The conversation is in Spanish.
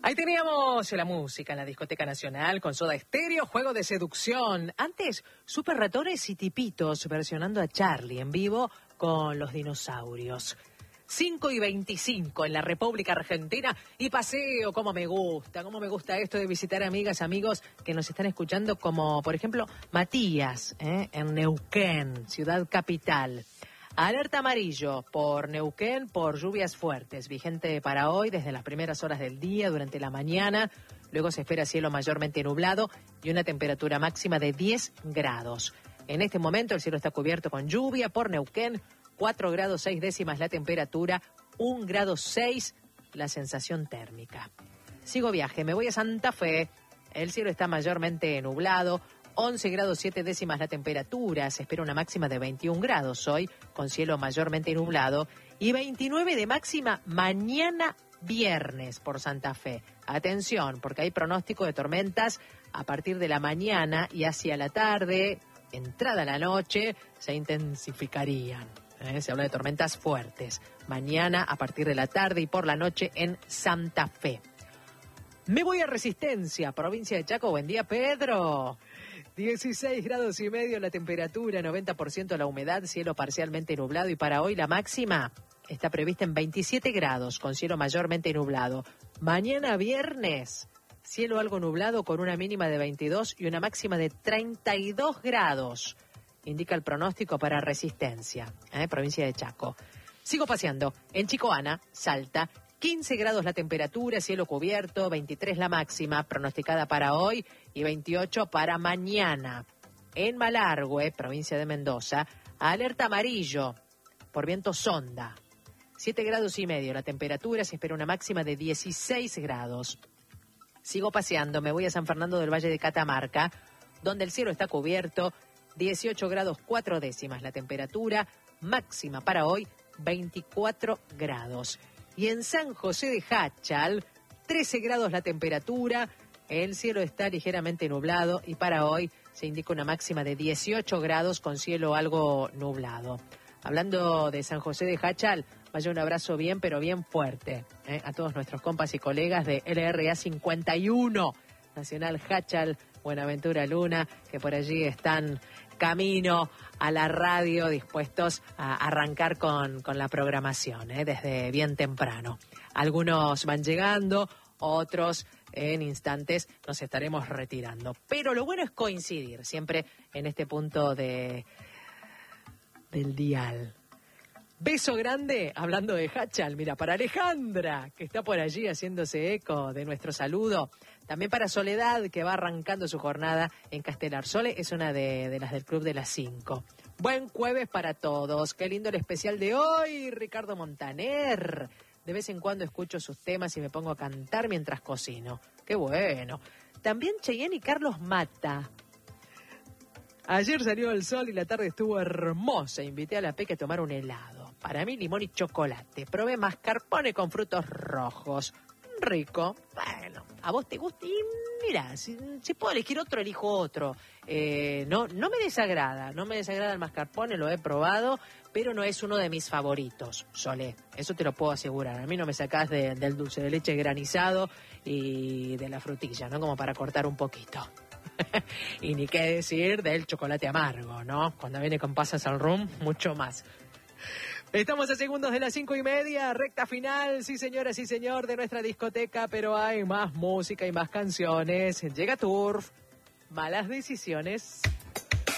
Ahí teníamos la música en la Discoteca Nacional con Soda Stereo, Juego de Seducción. Antes, Super Ratones y Tipitos versionando a Charlie en vivo con los dinosaurios. 5:25 en la República Argentina y paseo, cómo me gusta esto de visitar amigas, amigos que nos están escuchando, como por ejemplo Matías, en Neuquén, ciudad capital. Alerta amarillo por Neuquén por lluvias fuertes, vigente para hoy desde las primeras horas del día, durante la mañana. Luego se espera cielo mayormente nublado y una temperatura máxima de 10 grados. En este momento el cielo está cubierto con lluvia por Neuquén, 4 grados 6 décimas la temperatura, 1 grado 6 la sensación térmica. Sigo viaje, me voy a Santa Fe, el cielo está mayormente nublado, 11 grados 7 décimas la temperatura, se espera una máxima de 21 grados hoy, con cielo mayormente nublado, y 29 de máxima mañana viernes por Santa Fe. Atención, porque hay pronóstico de tormentas a partir de la mañana y hacia la tarde, entrada la noche, se intensificarían. Se habla de tormentas fuertes. Mañana a partir de la tarde y por la noche en Santa Fe. Me voy a Resistencia, provincia de Chaco. Buen día, Pedro. 16 grados y medio la temperatura, 90% la humedad, cielo parcialmente nublado y para hoy la máxima está prevista en 27 grados con cielo mayormente nublado. Mañana viernes, cielo algo nublado con una mínima de 22 y una máxima de 32 grados. Indica el pronóstico para Resistencia, provincia de Chaco. Sigo paseando en Chicoana, Salta. 15 grados la temperatura, cielo cubierto, 23 la máxima, pronosticada para hoy y 28 para mañana. En Malargüe, provincia de Mendoza, alerta amarillo por viento sonda. 7 grados y medio la temperatura, se espera una máxima de 16 grados. Sigo paseando, me voy a San Fernando del Valle de Catamarca, donde el cielo está cubierto, 18 grados 4 décimas la temperatura, máxima para hoy 24 grados. Y en San José de Jáchal, 13 grados la temperatura, el cielo está ligeramente nublado y para hoy se indica una máxima de 18 grados con cielo algo nublado. Hablando de San José de Jáchal, vaya un abrazo bien, pero bien fuerte a todos nuestros compas y colegas de LRA 51, Nacional Jáchal, Buenaventura Luna, que por allí están camino a la radio, dispuestos a arrancar con la programación, desde bien temprano. Algunos van llegando, otros en instantes nos estaremos retirando. Pero lo bueno es coincidir siempre en este punto del dial. Beso grande, hablando de Jáchal, mira, para Alejandra, que está por allí haciéndose eco de nuestro saludo. También para Soledad, que va arrancando su jornada en Castelar. Sole es una de las del Club de las 5. Buen jueves para todos. Qué lindo el especial de hoy, Ricardo Montaner. De vez en cuando escucho sus temas y me pongo a cantar mientras cocino. Qué bueno. También Cheyenne y Carlos Mata. Ayer salió el sol y la tarde estuvo hermosa. Invité a la Peque a tomar un helado. Para mí, limón y chocolate. Probé mascarpone con frutos rojos. Rico. Bueno, a vos te gusta. Y mira, si puedo elegir otro, elijo otro. No me desagrada. No me desagrada el mascarpone, lo he probado, pero no es uno de mis favoritos, Solé. Eso te lo puedo asegurar. A mí no me sacás del dulce de leche granizado y de la frutilla, ¿no? Como para cortar un poquito. Y ni qué decir del chocolate amargo, ¿no? Cuando viene con pasas al rum, mucho más. Estamos a segundos de las 5:30, recta final, sí señora, sí señor, de nuestra discoteca, pero hay más música y más canciones. Llega Turf, malas decisiones.